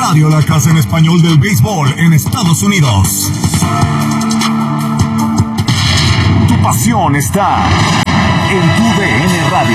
Radio La Casa en Español del Béisbol en Estados Unidos. Tu pasión está en tu DN Radio.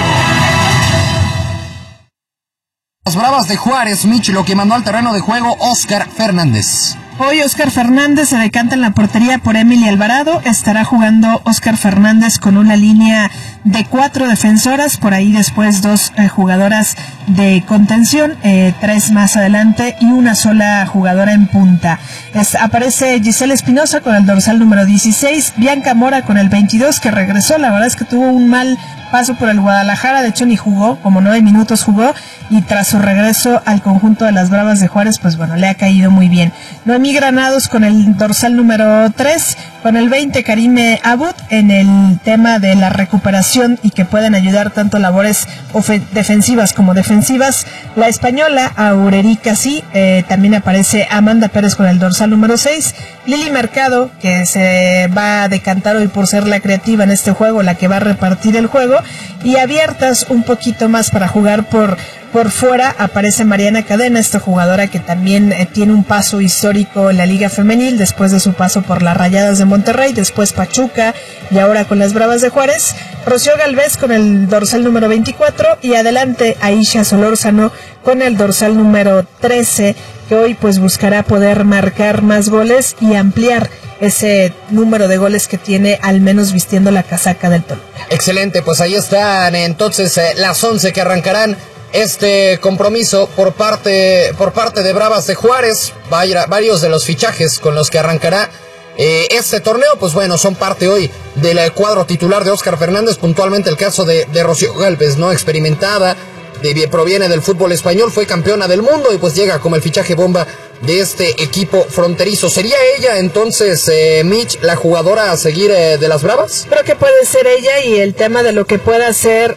Las Bravas de Juárez, Mitch, lo que mandó al terreno de juego Oscar Fernández. Hoy Oscar Fernández se decanta en la portería por Emily Alvarado. Estará jugando Oscar Fernández con una línea de 4 defensoras, por ahí después 2 jugadoras de contención, 3 más adelante y una sola jugadora en punta. Aparece Giselle Espinosa con el dorsal número 16, Bianca Mora con el 22 que regresó. La verdad es que tuvo un mal paso por el Guadalajara, de hecho ni jugó, como 9 minutos jugó, y tras su regreso al conjunto de las Bravas de Juárez, pues bueno, le ha caído muy bien. Noemí Granados con el dorsal número 3, con el 20 Karime Abud en el tema de la recuperación y que pueden ayudar tanto labores defensivas como defensivas. La española Aurerica sí, también aparece Amanda Pérez con el dorsal número 6, Lili Mercado, que se va a decantar hoy por ser la creativa en este juego, la que va a repartir el juego, y abiertas un poquito más para jugar por fuera, aparece Mariana Cadena, esta jugadora que también tiene un paso histórico en la Liga Femenil, después de su paso por las Rayadas de Monterrey, después Pachuca y ahora con las Bravas de Juárez. Rocío Galvez con el dorsal número 24 y adelante Aisha Solórzano con el dorsal número 13, que hoy pues buscará poder marcar más goles y ampliar ese número de goles que tiene, al menos vistiendo la casaca del Toluca. Excelente, pues ahí están entonces las 11 que arrancarán este compromiso por parte de Bravas de Juárez. Varios de los fichajes con los que arrancará este torneo, pues bueno, son parte hoy del cuadro titular de Oscar Fernández, puntualmente el caso de Rocío Galvez, ¿no? Experimentada, proviene del fútbol español, fue campeona del mundo y pues llega como el fichaje bomba de este equipo fronterizo. ¿Sería ella entonces, Mitch, la jugadora a seguir de las Bravas? Creo que puede ser ella, y el tema de lo que pueda hacer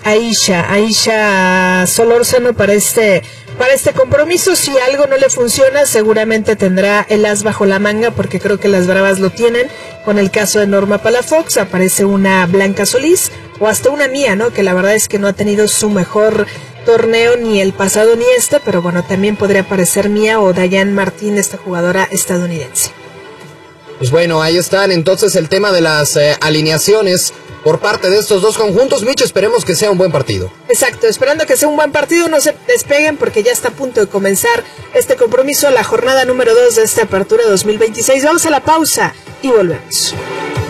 Aisha Solórzano para este compromiso. Si algo no le funciona, seguramente tendrá el as bajo la manga, porque creo que las Bravas lo tienen. Con el caso de Norma Palafox, aparece una Blanca Solís, o hasta una Mía, ¿no? Que la verdad es que no ha tenido su mejor torneo ni el pasado ni este, pero bueno, también podría aparecer Mía o Dayan Martín, esta jugadora estadounidense. Pues bueno, ahí están entonces el tema de las alineaciones por parte de estos dos conjuntos. Mitch, esperemos que sea un buen partido. Exacto, esperando que sea un buen partido, no se despeguen porque ya está a punto de comenzar este compromiso, la jornada número 2 de esta apertura 2026. Vamos a la pausa y volvemos.